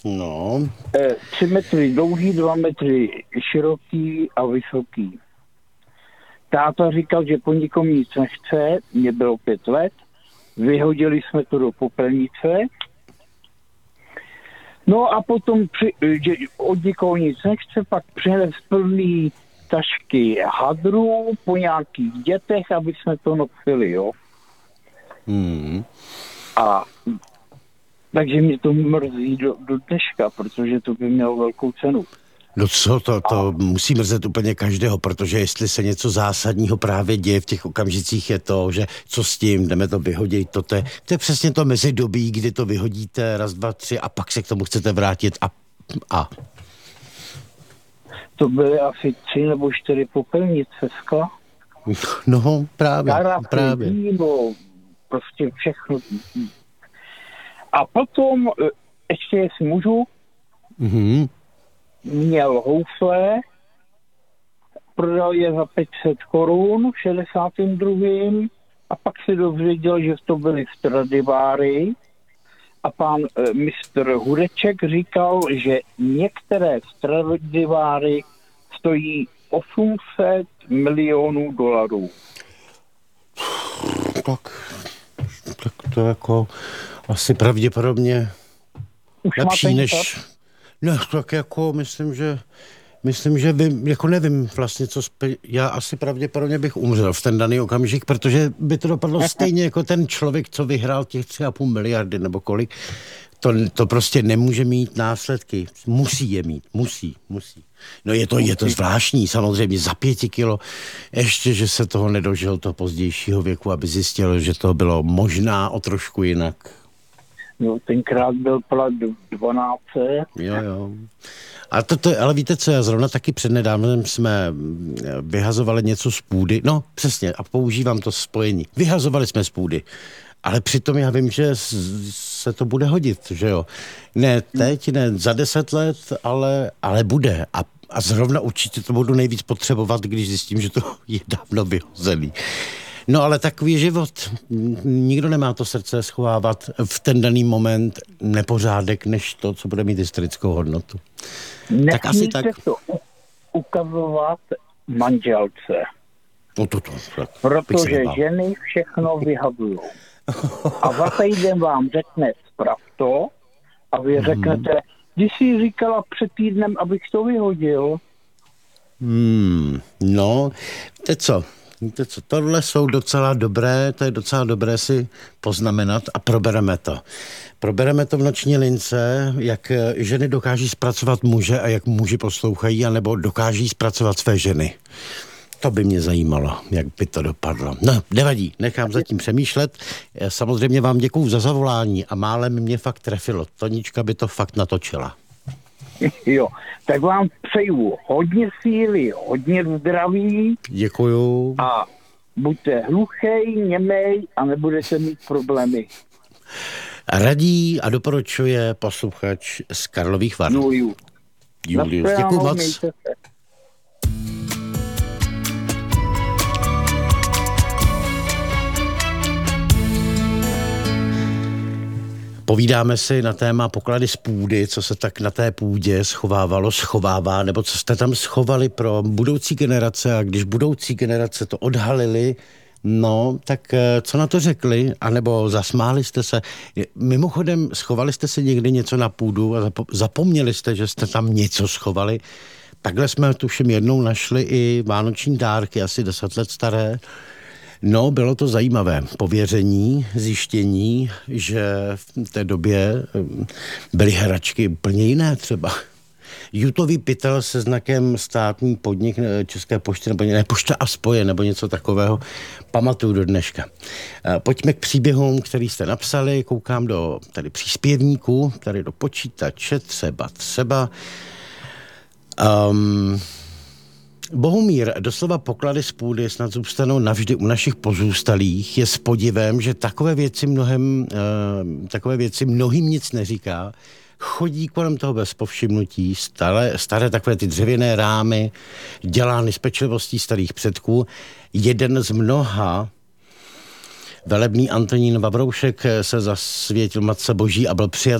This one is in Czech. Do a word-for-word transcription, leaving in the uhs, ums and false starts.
No. E, tři metry dlouhý, dva metry široký a vysoký. Táta říkal, že po nikom nic nechce, mě bylo pět let, vyhodili jsme to do popelnice. No a potom, při, že od nikoho nic nechce, pak přines plný tašky hadrů po nějakých dětech, aby jsme to nosili, jo. Hmm. A takže mě to mrzí do, do dneška, protože to by mělo velkou cenu. No co, to, to a... musí mrzet úplně každého, protože jestli se něco zásadního právě děje v těch okamžicích, je to, že co s tím, jdeme to vyhodit, to, to, je, to je přesně to mezidobí, kdy to vyhodíte raz, dva, tři a pak se k tomu chcete vrátit a... a. To byly asi tři nebo čtyři popelnice skla. No, právě, Karafy, právě. víno, prostě všechno. A potom, ještě jestli můžu, Mm-hmm. měl houfle, prodal je za pět set korun v šedesátém druhém a pak si dozvěděl, že to byly Stradiváry a pán e, mistr Hudeček říkal, že některé Stradiváry stojí osm set milionů dolarů. Tak, tak to jako asi pravděpodobně Už lepší než... No, tak jako myslím, že myslím, že vím, jako nevím vlastně, co spe... já asi pravděpodobně bych umřel v ten daný okamžik, protože by to dopadlo stejně jako ten člověk, co vyhrál těch tři a půl miliardy nebo kolik. To, to prostě nemůže mít následky. Musí je mít, musí, musí. No je to, je to zvláštní, samozřejmě za pěti kilo, ještě, že se toho nedožil toho pozdějšího věku, aby zjistil, že to bylo možná o trošku jinak. No, tenkrát byl plat dvanáct. Jo, jo. A to, to, ale víte co, já zrovna taky přednedávnem jsme vyhazovali něco z půdy, no přesně, a používám to spojení. Vyhazovali jsme z půdy, ale přitom já vím, že se to bude hodit, že jo. Ne teď, ne za deset let, ale, ale bude. A, a zrovna určitě to budu nejvíc potřebovat, když zjistím, že to je dávno vyhozený. No ale takový život, nikdo nemá to srdce schovávat v ten daný moment nepořádek, než to, co bude mít historickou hodnotu. Tak asi tak. to ukazovat manželce. No to, to, tak protože ženy všechno vyhadují. A za týden vám řekne sprav to a vy řeknete, když jsi říkala před týdnem, abych to vyhodil. Hmm, no, víte co? Víte co, tohle jsou docela dobré, to je docela dobré si poznamenat a probereme to. Probereme to v noční lince, jak ženy dokáží zpracovat muže a jak muži poslouchají, anebo dokáží zpracovat své ženy. To by mě zajímalo, jak by to dopadlo. No, nevadí, nechám zatím přemýšlet. Samozřejmě vám děkuju za zavolání a málem mě fakt trefilo. Tonička by to fakt natočila. Jo, tak vám přeju hodně síly, hodně zdraví. Děkuju. A buďte hluchej, němej a nebudete mít problémy. Radí a doporučuje posluchač z Karlových Varů. Julius. Julius, děkuju moc. Povídáme si na téma poklady z půdy, co se tak na té půdě schovávalo, schovává, nebo co jste tam schovali pro budoucí generace a když budoucí generace to odhalili, no, tak co na to řekli, anebo zasmáli jste se. Mimochodem, schovali jste si někdy něco na půdu a zapomněli jste, že jste tam něco schovali. Takhle jsme tuším jednou našli i vánoční dárky, asi deset let staré. No, bylo to zajímavé pověření, zjištění, že v té době byly hračky úplně jiné třeba. Jutový pytel se znakem státní podnik České pošty, nebo ne, Pošta a spoje, nebo něco takového. Pamatuju do dneška. Pojďme k příběhům, který jste napsali. Koukám do tady příspěvníků, tady do počítače, třeba, třeba. Um, Bohumír, doslova poklady z půdy snad zůstanou navždy u našich pozůstalých. Je s podivem, že takové věci mnohem, uh, takové věci mnohým nic neříká. Chodí kolem toho bez povšimnutí, staré, staré takové ty dřevěné rámy, dělány s pečlivostí starých předků. Jeden z mnoha, velebný Antonín Vavroušek, se zasvětil Matce Boží a byl přijat